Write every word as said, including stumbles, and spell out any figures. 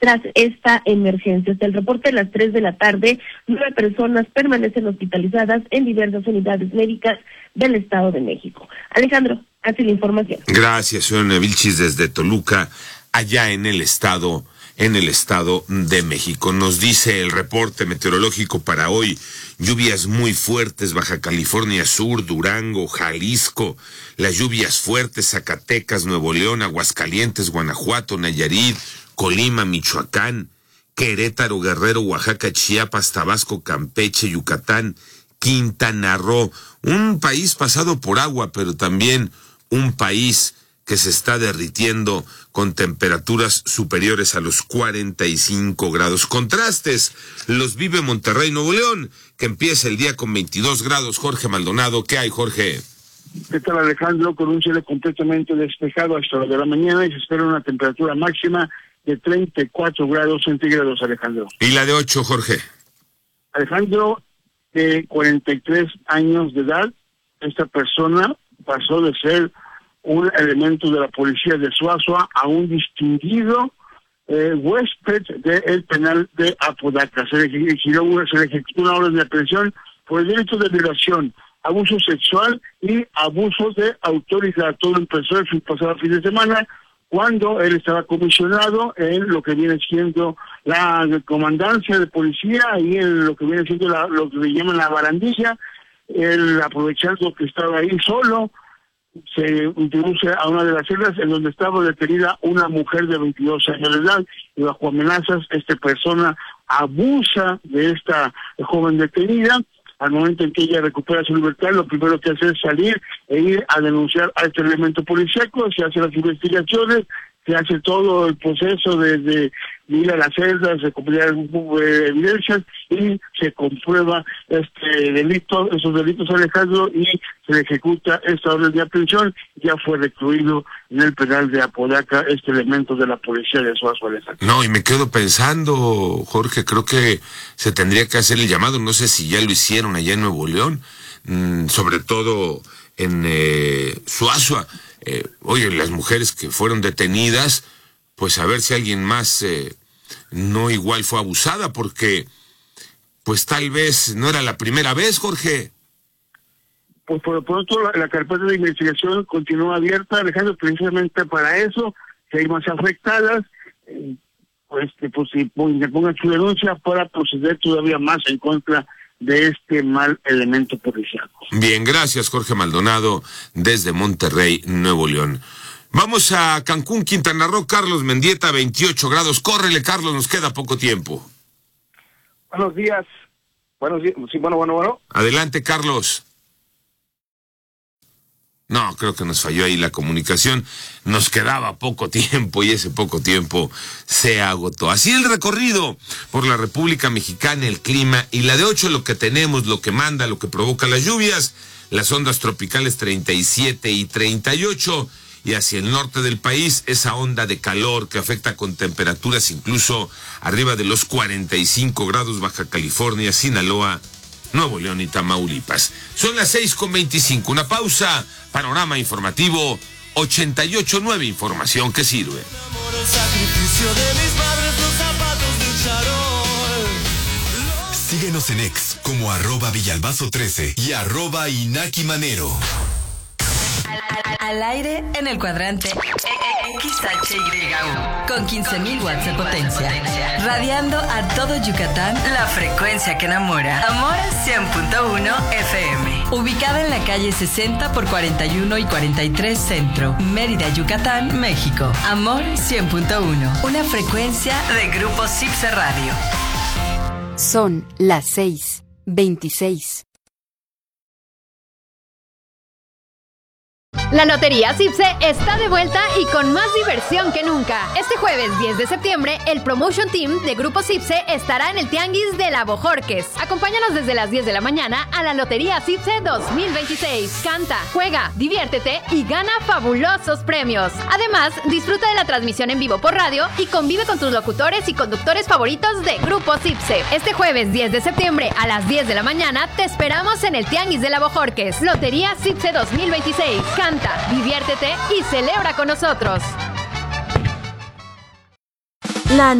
tras esta emergencia. Hasta el reporte de las tres de la tarde, nueve personas permanecen hospitalizadas en diversas unidades médicas del Estado de México. Alejandro, así la información. Gracias, señor Vilchis, desde Toluca, allá en el estado, en el Estado de México. Nos dice el reporte meteorológico para hoy: lluvias muy fuertes, Baja California Sur, Durango, Jalisco, las lluvias fuertes, Zacatecas, Nuevo León, Aguascalientes, Guanajuato, Nayarit, Colima, Michoacán, Querétaro, Guerrero, Oaxaca, Chiapas, Tabasco, Campeche, Yucatán, Quintana Roo. Un país pasado por agua, pero también un país que se está derritiendo con temperaturas superiores a los cuarenta y cinco grados. Contrastes los vive Monterrey, Nuevo León, que empieza el día con veintidós grados. Jorge Maldonado, ¿qué hay, Jorge? ¿Qué tal, Alejandro? Con un cielo completamente despejado hasta la de la mañana y se espera una temperatura máxima de treinta y cuatro grados centígrados, Alejandro. ¿Y la de ocho, Jorge? Alejandro, de cuarenta y tres años de edad, esta persona pasó de ser un elemento de la policía de Suazua a un distinguido eh, huésped del penal de Apodaca. Se le, se le ejecutó una orden de aprehensión por el delito de violación, abuso sexual y abuso de autoridad. Todo empezó el pasado fin de semana, cuando él estaba comisionado en lo que viene siendo la comandancia de policía y en lo que viene siendo la, lo que le llaman la barandilla. Él, aprovechando que estaba ahí solo, se introduce a una de las celdas en donde estaba detenida una mujer de veintidós años de edad, y bajo amenazas esta persona abusa de esta joven detenida. Al momento en que ella recupera su libertad, lo primero que hace es salir e ir a denunciar a este elemento policíaco. Se hacen las investigaciones, se hace todo el proceso de, de, de ir a las celdas, de recopilar eh, evidencias, y se comprueba este delito, esos delitos, Alejandro, y se le ejecuta esta orden de aprehensión. Ya fue recluido en el penal de Apodaca este elemento de la policía de Suazua, Alejandro. No, y me quedo pensando, Jorge, creo que se tendría que hacer el llamado, no sé si ya lo hicieron allá en Nuevo León, mmm, sobre todo en eh, Suazua. Eh, oye, las mujeres que fueron detenidas, pues a ver si alguien más eh, no igual fue abusada, porque pues tal vez no era la primera vez, Jorge. Pues por lo pronto la, la carpeta de investigación continúa abierta, Alejandro, precisamente para eso, si hay más afectadas, eh, pues que pues, si pongan su denuncia para proceder todavía más en contra de este mal elemento policial. Bien, gracias, Jorge Maldonado, desde Monterrey, Nuevo León. Vamos a Cancún, Quintana Roo. Carlos Mendieta, veintiocho grados. Córrele, Carlos, nos queda poco tiempo. Buenos días. Buenos días. Sí, bueno, bueno, bueno. Adelante, Carlos. No, creo que nos falló ahí la comunicación. Nos quedaba poco tiempo y ese poco tiempo se agotó. Así el recorrido por la República Mexicana, el clima, y la de ocho, lo que tenemos, lo que manda, lo que provoca las lluvias, las ondas tropicales treinta y siete y treinta y ocho, y hacia el norte del país esa onda de calor que afecta con temperaturas incluso arriba de los cuarenta y cinco grados, Baja California, Sinaloa, Nuevo León y Tamaulipas. Son las seis con veinticinco, una pausa. Panorama informativo ochenta y ocho nueve, información que sirve. Síguenos en X como arroba Villalbazo trece y arroba Inaki Manero. Al, al aire en el cuadrante X H Y U con quince mil watts de potencia, radiando a todo Yucatán, la frecuencia que enamora. Amor cien punto uno F M, ubicada en la calle sesenta por cuarenta y uno y cuarenta y tres Centro, Mérida, Yucatán, México. Amor cien punto uno, una frecuencia de Grupo Cipse Radio. Son las seis veintiséis. La Lotería Cipse está de vuelta y con más diversión que nunca. Este jueves diez de septiembre, el Promotion Team de Grupo Cipse estará en el Tianguis de la Bojorques. Acompáñanos desde las diez de la mañana a la Lotería Cipse dos mil veintiséis. Canta, juega, diviértete y gana fabulosos premios. Además, disfruta de la transmisión en vivo por radio y convive con tus locutores y conductores favoritos de Grupo Cipse. Este jueves diez de septiembre a las diez de la mañana te esperamos en el Tianguis de la Bojorques. Lotería Cipse dos mil veintiséis. Canta, diviértete y celebra con nosotros. La